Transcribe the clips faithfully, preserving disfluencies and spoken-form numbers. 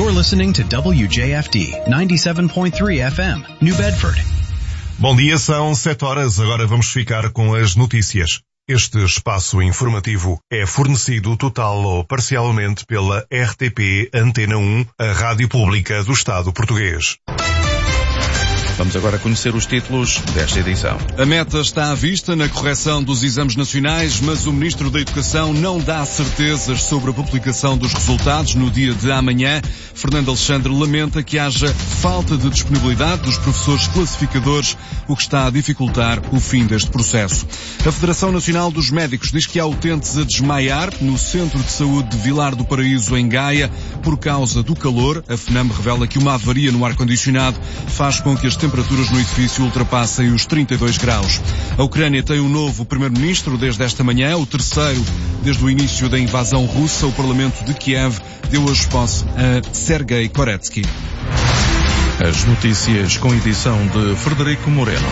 You're listening to W J F D ninety-seven point three F M, New Bedford. Bom dia, são sete horas, agora vamos ficar com as notícias. Este espaço informativo é fornecido total ou parcialmente pela R T P Antena um, a rádio pública do Estado português. Vamos agora conhecer os títulos desta edição. A meta está à vista na correção dos exames nacionais, mas o Ministro da Educação não dá certezas sobre a publicação dos resultados no dia de amanhã. Fernando Alexandre lamenta que haja falta de disponibilidade dos professores classificadores, o que está a dificultar o fim deste processo. A Federação Nacional dos Médicos diz que há utentes a desmaiar no Centro de Saúde de Vilar do Paraíso, em Gaia, por causa do calor. A FNAM revela que uma avaria no ar-condicionado faz com que as temperaturas no edifício ultrapassem os trinta e dois graus. A Ucrânia tem um novo primeiro-ministro desde esta manhã, o terceiro desde o início da invasão russa. O Parlamento de Kiev deu hoje posse a Sergei Koretsky. As notícias com edição de Frederico Moreno.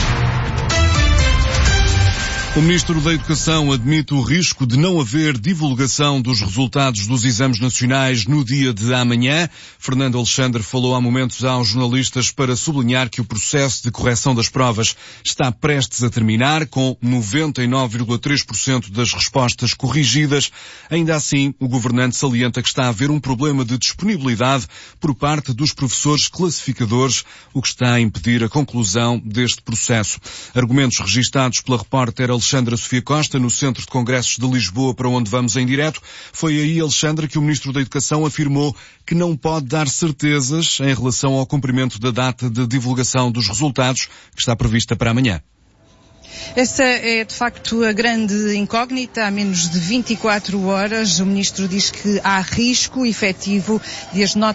O Ministro da Educação admite o risco de não haver divulgação dos resultados dos exames nacionais no dia de amanhã. Fernando Alexandre falou há momentos aos jornalistas para sublinhar que o processo de correção das provas está prestes a terminar, com noventa e nove vírgula três por cento das respostas corrigidas. Ainda assim, o governante salienta que está a haver um problema de disponibilidade por parte dos professores classificadores, o que está a impedir a conclusão deste processo. Argumentos registados pela repórter Alexandra Sofia Costa, no Centro de Congressos de Lisboa, para onde vamos em direto. Foi aí, Alexandra, que o Ministro da Educação afirmou que não pode dar certezas em relação ao cumprimento da data de divulgação dos resultados, que está prevista para amanhã. Essa é, de facto, a grande incógnita. Há menos de vinte e quatro horas, o Ministro diz que há risco efetivo de as notas